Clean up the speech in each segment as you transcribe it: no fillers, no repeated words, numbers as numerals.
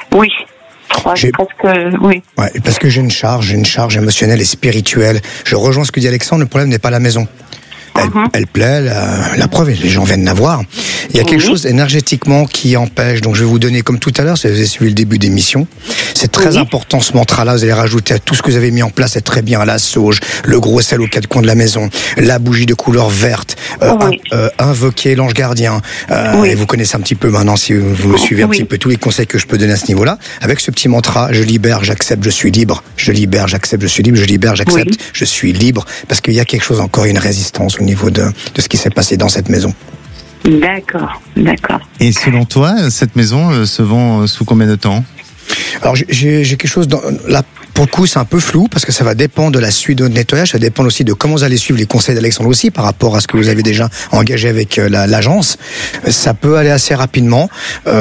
Oui. 3, presque, oui. Ouais, parce que j'ai une charge émotionnelle et spirituelle. Je rejoins ce que dit Alexandre, le problème n'est pas la maison. Elle plaît, la preuve, les gens viennent la voir. Il y a quelque chose énergétiquement qui empêche. Donc je vais vous donner, comme tout à l'heure, si vous avez suivi le début d'émission, c'est très important ce mantra-là. Vous allez rajouter à tout ce que vous avez mis en place, c'est très bien, la sauge, le gros sel aux 4 coins de la maison, la bougie de couleur verte, invoquer l'ange gardien. Et vous connaissez un petit peu maintenant, si vous suivez un petit peu tous les conseils que je peux donner à ce niveau-là. Avec ce petit mantra, je libère, j'accepte, je suis libre. Je libère, j'accepte, je suis libre. Je libère, j'accepte, je suis libre. Parce qu'il y a quelque chose, encore une résistance au niveau de ce qui s'est passé dans cette maison. D'accord. Et selon toi, cette maison se vend sous combien de temps ? Alors j'ai quelque chose là, pour le coup c'est un peu flou parce que ça va dépendre de la suite de notre nettoyage, ça dépend aussi de comment vous allez suivre les conseils d'Alexandre aussi par rapport à ce que vous avez déjà engagé avec l'agence. Ça peut aller assez rapidement.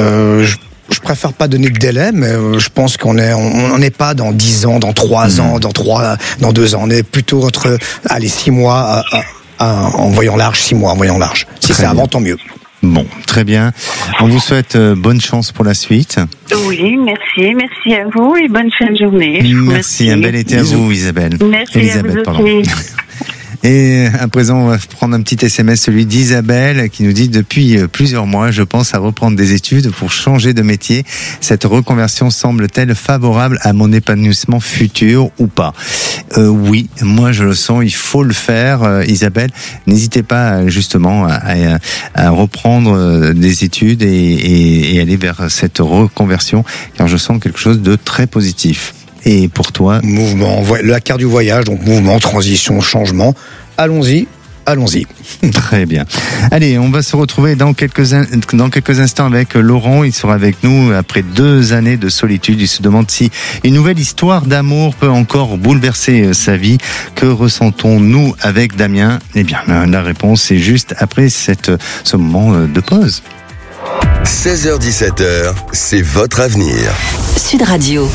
Je préfère pas donner de délai, mais je pense qu'on n'est pas dans 10 ans, dans 3 ans, dans 2 ans. On est plutôt entre 6 mois en voyant large, 6 mois en voyant large. Si c'est avant, tant mieux. Bon, très bien. On vous souhaite bonne chance pour la suite. Oui, merci à vous et bonne fin de journée. Merci. Un bel été à vous, Isabelle. Merci Elisabeth, à vous aussi. Et à présent, on va prendre un petit SMS, celui d'Isabelle, qui nous dit: depuis plusieurs mois, je pense à reprendre des études pour changer de métier. Cette reconversion semble-t-elle favorable à mon épanouissement futur ou pas? Oui, moi je le sens, il faut le faire. Isabelle, n'hésitez pas justement à reprendre des études et aller vers cette reconversion, car je sens quelque chose de très positif. Et pour toi? Mouvement, la carte du voyage, donc mouvement, transition, changement. Allons-y. Très bien. Allez, on va se retrouver dans quelques instants avec Laurent. Il sera avec nous après 2 années de solitude. Il se demande si une nouvelle histoire d'amour peut encore bouleverser sa vie. Que ressentons-nous avec Damien? Eh bien, la réponse est juste après ce moment de pause. 16h-17h, c'est votre avenir. Sud Radio.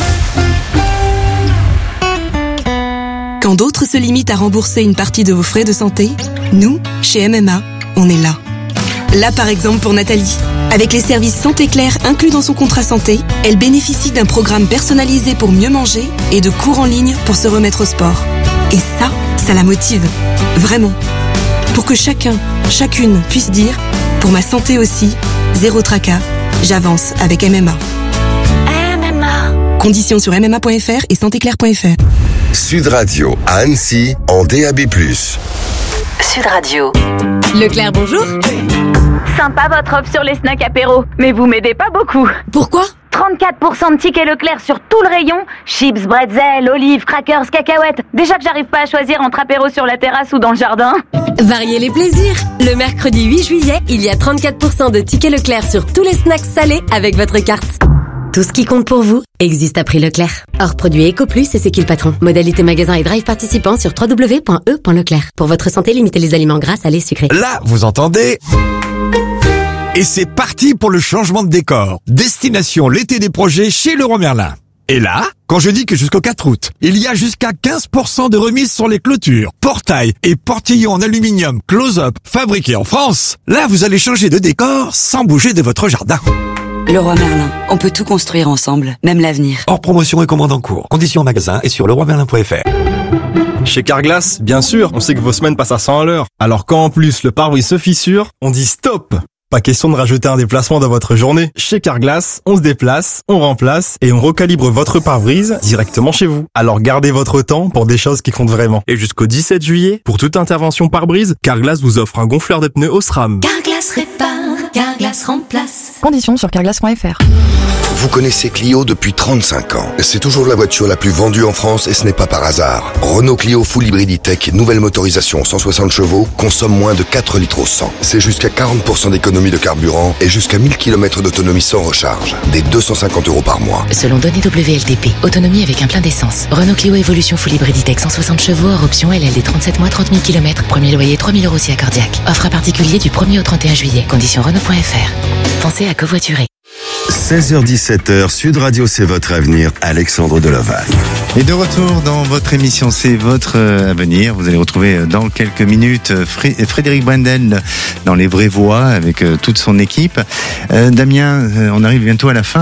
Quand d'autres se limitent à rembourser une partie de vos frais de santé, nous, chez MMA, on est là. Là, par exemple, pour Nathalie. Avec les services Santé Claire inclus dans son contrat santé, elle bénéficie d'un programme personnalisé pour mieux manger et de cours en ligne pour se remettre au sport. Et ça la motive. Vraiment. Pour que chacune puisse dire, pour ma santé aussi, zéro tracas, j'avance avec MMA. MMA. Conditions sur mma.fr et santéclaire.fr. Sud Radio à Annecy en DAB+. Sud Radio. Leclerc, bonjour. Sympa votre offre sur les snacks apéro, mais vous m'aidez pas beaucoup. Pourquoi ? 34% de tickets Leclerc sur tout le rayon. Chips, bretzel, olives, crackers, cacahuètes. Déjà que j'arrive pas à choisir entre apéro sur la terrasse ou dans le jardin. Variez les plaisirs. Le mercredi 8 juillet, il y a 34% de tickets Leclerc sur tous les snacks salés avec votre carte. Tout ce qui compte pour vous existe à prix Leclerc. Hors produit EcoPlus et c'est qui le patron. Modalité magasin et drive participants sur www.e.leclerc. Pour votre santé, limitez les aliments gras, salés, sucrés. Là, vous entendez ? Et c'est parti pour le changement de décor. Destination l'été des projets chez Leroy Merlin. Et là, quand je dis que jusqu'au 4 août, il y a jusqu'à 15% de remise sur les clôtures, portails et portillons en aluminium close-up fabriqués en France, là vous allez changer de décor sans bouger de votre jardin. Leroy Merlin, on peut tout construire ensemble, même l'avenir. Hors promotion et commande en cours. Conditions en magasin et sur leroymerlin.fr. Chez Carglass, bien sûr, on sait que vos semaines passent à 100 à l'heure. Alors quand en plus le pare-brise se fissure, on dit stop! Pas question de rajouter un déplacement dans votre journée. Chez Carglass, on se déplace, on remplace et on recalibre votre pare-brise directement chez vous. Alors gardez votre temps pour des choses qui comptent vraiment. Et jusqu'au 17 juillet, pour toute intervention pare-brise, Carglass vous offre un gonfleur de pneus Osram. Carglass répare, Carglass remplace. Conditions sur carglass.fr. Vous connaissez Clio depuis 35 ans. C'est toujours la voiture la plus vendue en France et ce n'est pas par hasard. Renault Clio Full Hybrid E-Tech, nouvelle motorisation 160 chevaux, consomme moins de 4 litres au 100. C'est jusqu'à 40% d'économie de carburant et jusqu'à 1000 km d'autonomie sans recharge. Des 250 € par mois. Selon données WLTP, autonomie avec un plein d'essence. Renault Clio Evolution Full Hybrid E-Tech 160 chevaux, hors option LLD 37 mois, 30 000 km. Premier loyer 3 000 € si accordiaque. Offre à particulier du 1er au 31 juillet. Conditions Renault.fr. Pensez à covoiturer. 16h-17h, Sud Radio, c'est votre avenir. Alexandre Delaval. Et de retour dans votre émission, c'est votre avenir. Vous allez retrouver dans quelques minutes Frédéric Brendel dans Les Vraies Voix avec toute son équipe. Damien, on arrive bientôt à la fin.